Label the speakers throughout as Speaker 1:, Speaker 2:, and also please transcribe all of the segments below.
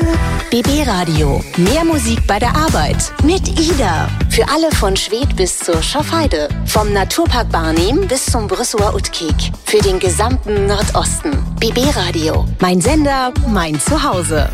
Speaker 1: BB Radio. Mehr Musik bei der Arbeit. Mit Ida. Für alle von Schwedt bis zur Schafheide. Vom Naturpark Barnim bis zum Brüsseler Utkiek. Für den gesamten Nordosten. BB Radio. Mein Sender, mein Zuhause.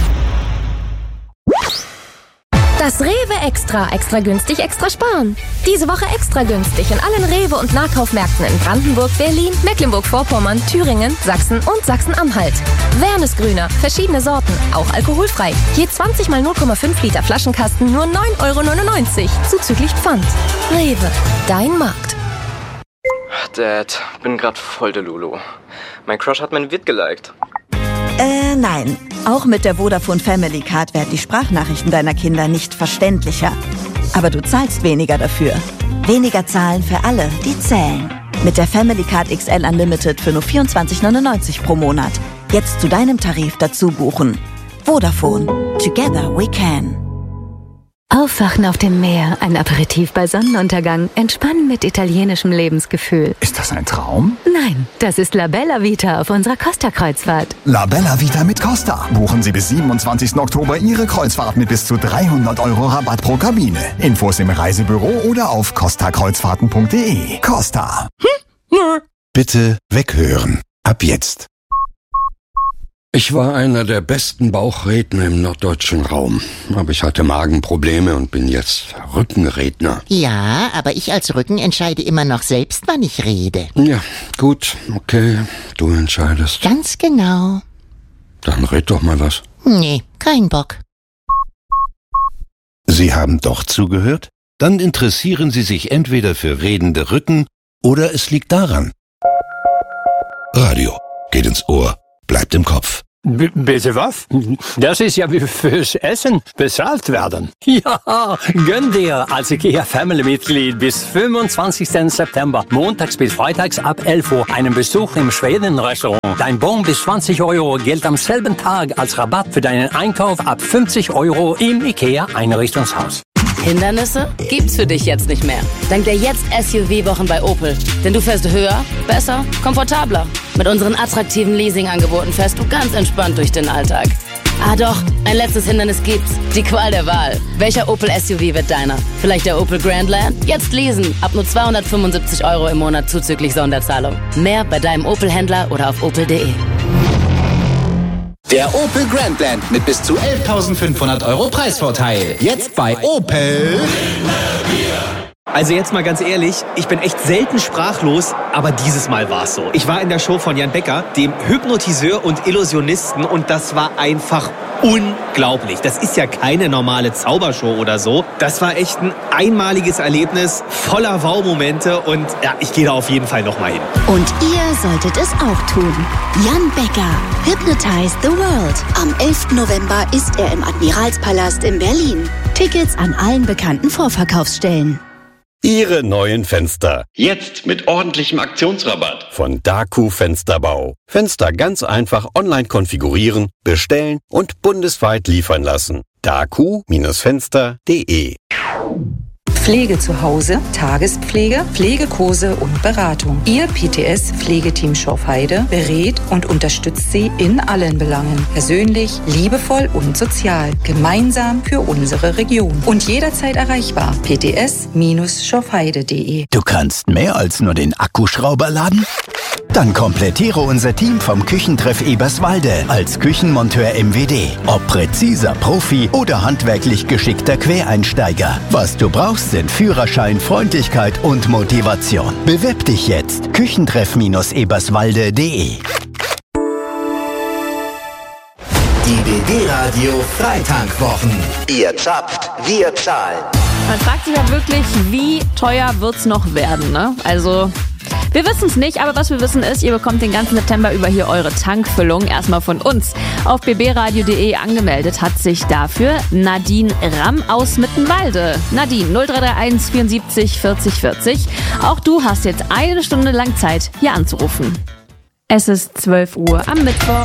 Speaker 2: Das Rewe Extra. Extra günstig, extra sparen. Diese Woche extra günstig in allen Rewe- und Nahkaufmärkten in Brandenburg, Berlin, Mecklenburg-Vorpommern, Thüringen, Sachsen und Sachsen-Anhalt. Wernesgrüner, verschiedene Sorten, auch alkoholfrei. Je 20 mal 0,5 Liter Flaschenkasten nur 9,99 € zuzüglich Pfand. Rewe, dein Markt.
Speaker 3: Dad, bin grad voll der Lulu. Mein Crush hat mein Vid geliked.
Speaker 4: Nein. Auch mit der Vodafone Family Card werden die Sprachnachrichten deiner Kinder nicht verständlicher. Aber du zahlst weniger dafür. Weniger zahlen für alle, die zählen. Mit der Family Card XL Unlimited für nur 24,99 € pro Monat. Jetzt zu deinem Tarif dazu buchen. Vodafone. Together we can.
Speaker 5: Aufwachen auf dem Meer, ein Aperitif bei Sonnenuntergang, entspannen mit italienischem Lebensgefühl.
Speaker 6: Ist das ein Traum?
Speaker 5: Nein, das ist La Bella Vita auf unserer Costa-Kreuzfahrt.
Speaker 6: La Bella Vita mit Costa. Buchen Sie bis 27. Oktober Ihre Kreuzfahrt mit bis zu 300 € Rabatt pro Kabine. Infos im Reisebüro oder auf costakreuzfahrten.de. Costa.
Speaker 7: Bitte weghören. Ab jetzt.
Speaker 8: Ich war einer der besten Bauchredner im norddeutschen Raum. Aber ich hatte Magenprobleme und bin jetzt Rückenredner.
Speaker 9: Ja, aber ich als Rücken entscheide immer noch selbst, wann ich rede.
Speaker 8: Ja, gut, okay, du entscheidest.
Speaker 9: Ganz genau.
Speaker 8: Dann red doch mal was.
Speaker 9: Nee, kein Bock.
Speaker 7: Sie haben doch zugehört? Dann interessieren Sie sich entweder für redende Rücken oder es liegt daran. Radio geht ins Ohr, bleibt im Kopf.
Speaker 10: Bitte was? Das ist ja wie fürs Essen bezahlt werden. Ja, gönn dir als IKEA-Family-Mitglied bis 25. September, montags bis freitags ab 11 Uhr, einen Besuch im Schweden-Restaurant. Dein Bon bis 20 € gilt am selben Tag als Rabatt für deinen Einkauf ab 50 € im IKEA-Einrichtungshaus.
Speaker 11: Hindernisse gibt's für dich jetzt nicht mehr. Dank der jetzt SUV-Wochen bei Opel. Denn du fährst höher, besser, komfortabler. Mit unseren attraktiven Leasing-Angeboten fährst du ganz entspannt durch den Alltag. Ah doch, ein letztes Hindernis gibt's. Die Qual der Wahl. Welcher Opel SUV wird deiner? Vielleicht der Opel Grandland? Jetzt leasen. Ab nur 275 € im Monat zuzüglich Sonderzahlung. Mehr bei deinem Opel-Händler oder auf opel.de.
Speaker 12: Der Opel Grandland mit bis zu 11.500 € Preisvorteil. Jetzt bei Opel.
Speaker 13: Also jetzt mal ganz ehrlich, ich bin echt selten sprachlos, aber dieses Mal war's so. Ich war in der Show von Jan Becker, dem Hypnotiseur und Illusionisten, und das war einfach unglaublich. Das ist ja keine normale Zaubershow oder so. Das war echt ein einmaliges Erlebnis, voller Wow-Momente, und ja, ich gehe da auf jeden Fall nochmal hin.
Speaker 1: Und ihr solltet es auch tun. Jan Becker, Hypnotize the World. Am 11. November ist er im Admiralspalast in Berlin. Tickets an allen bekannten Vorverkaufsstellen.
Speaker 7: Ihre neuen Fenster.
Speaker 14: Jetzt mit ordentlichem Aktionsrabatt.
Speaker 7: Von Daku Fensterbau. Fenster ganz einfach online konfigurieren, bestellen und bundesweit liefern lassen. daku-fenster.de.
Speaker 15: Pflege zu Hause, Tagespflege, Pflegekurse und Beratung. Ihr PTS-Pflegeteam Schorfheide berät und unterstützt Sie in allen Belangen. Persönlich, liebevoll und sozial. Gemeinsam für unsere Region. Und jederzeit erreichbar. pts-schorfheide.de.
Speaker 16: Du kannst mehr als nur den Akkuschrauber laden? Dann komplettiere unser Team vom Küchentreff Eberswalde als Küchenmonteur MWD. Ob präziser Profi oder handwerklich geschickter Quereinsteiger. Was du brauchst, sind Führerschein, Freundlichkeit und Motivation. Bewirb dich jetzt. Küchentreff-eberswalde.de.
Speaker 12: Die BB Radio Freitankwwochen. Ihr zapft, wir zahlen.
Speaker 17: Man fragt sich ja wirklich, wie teuer wird's noch werden, ne? Also, wir wissen es nicht, aber was wir wissen ist, ihr bekommt den ganzen September über hier eure Tankfüllung erstmal von uns. Auf bbradio.de angemeldet hat sich dafür Nadine Ramm aus Mittenwalde. Nadine, 0331 74 40 40. Auch du hast jetzt eine Stunde lang Zeit, hier anzurufen. Es ist 12 Uhr am Mittwoch.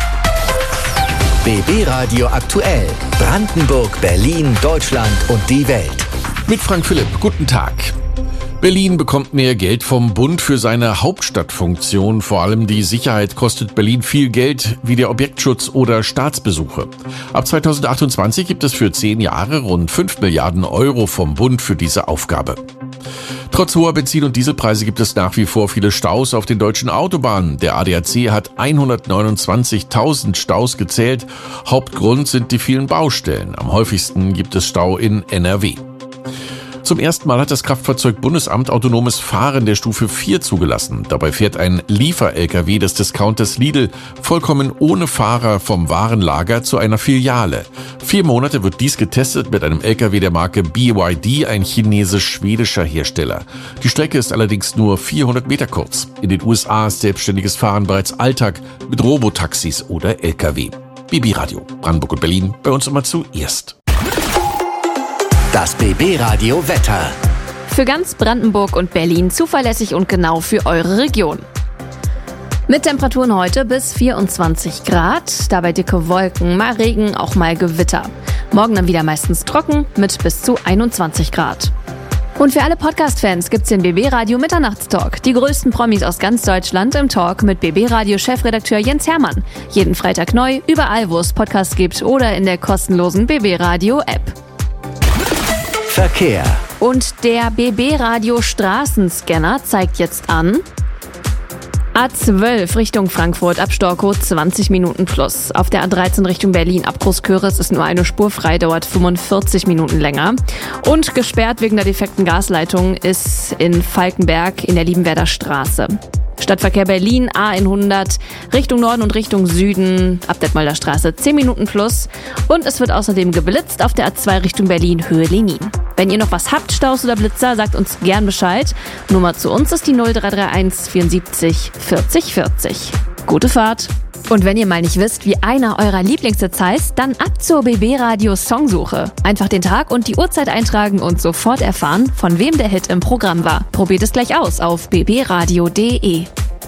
Speaker 12: BB Radio aktuell. Brandenburg, Berlin, Deutschland und die Welt.
Speaker 18: Mit Frank Philipp, guten Tag. Berlin bekommt mehr Geld vom Bund für seine Hauptstadtfunktion. Vor allem die Sicherheit kostet Berlin viel Geld, wie der Objektschutz oder Staatsbesuche. Ab 2028 gibt es für 10 Jahre rund 5 Milliarden Euro vom Bund für diese Aufgabe. Trotz hoher Benzin- und Dieselpreise gibt es nach wie vor viele Staus auf den deutschen Autobahnen. Der ADAC hat 129.000 Staus gezählt. Hauptgrund sind die vielen Baustellen. Am häufigsten gibt es Stau in NRW. Zum ersten Mal hat das Kraftfahrzeug-Bundesamt autonomes Fahren der Stufe 4 zugelassen. Dabei fährt ein Liefer-LKW des Discounters Lidl vollkommen ohne Fahrer vom Warenlager zu einer Filiale. 4 Monate wird dies getestet mit einem LKW der Marke BYD, ein chinesisch-schwedischer Hersteller. Die Strecke ist allerdings nur 400 Meter kurz. In den USA ist selbstständiges Fahren bereits Alltag mit Robotaxis oder LKW. BB Radio, Brandenburg und Berlin, bei uns immer zuerst.
Speaker 19: Das BB-Radio Wetter.
Speaker 17: Für ganz Brandenburg und Berlin zuverlässig und genau für eure Region. Mit Temperaturen heute bis 24 Grad, dabei dicke Wolken, mal Regen, auch mal Gewitter. Morgen dann wieder meistens trocken mit bis zu 21 Grad. Und für alle Podcast-Fans gibt's den BB-Radio Mitternachtstalk. Die größten Promis aus ganz Deutschland im Talk mit BB-Radio-Chefredakteur Jens Hermann. Jeden Freitag neu, überall wo es Podcasts gibt oder in der kostenlosen BB-Radio-App.
Speaker 19: Verkehr.
Speaker 17: Und der BB-Radio Straßenscanner zeigt jetzt an: A12 Richtung Frankfurt ab Storkow 20 Minuten plus. Auf der A13 Richtung Berlin ab Großköris ist nur eine Spur frei, dauert 45 Minuten länger. Und gesperrt wegen der defekten Gasleitung ist in Falkenberg in der Liebenwerder Straße. Stadtverkehr Berlin, A100, Richtung Norden und Richtung Süden, ab Detmolder Straße 10 Minuten plus. Und es wird außerdem geblitzt auf der A2 Richtung Berlin, Höhe Lenin. Wenn ihr noch was habt, Staus oder Blitzer, sagt uns gern Bescheid. Nummer zu uns ist die 0331 74 40 40. Gute Fahrt! Und wenn ihr mal nicht wisst, wie einer eurer Lieblingshits heißt, dann ab zur BB-Radio Songsuche. Einfach den Tag und die Uhrzeit eintragen und sofort erfahren, von wem der Hit im Programm war. Probiert es gleich aus auf bbradio.de.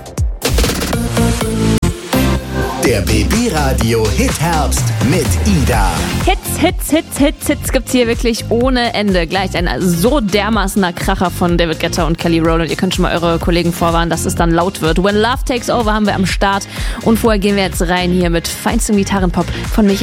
Speaker 19: Der BB-Radio Hit-Herbst mit Ida.
Speaker 17: Hits gibt's hier wirklich ohne Ende. Gleich ein so dermaßener Kracher von David Guetta und Kelly Rowland. Ihr könnt schon mal eure Kollegen vorwarnen, dass es dann laut wird. When Love Takes Over haben wir am Start. Und vorher gehen wir jetzt rein hier mit feinstem Gitarrenpop von Michael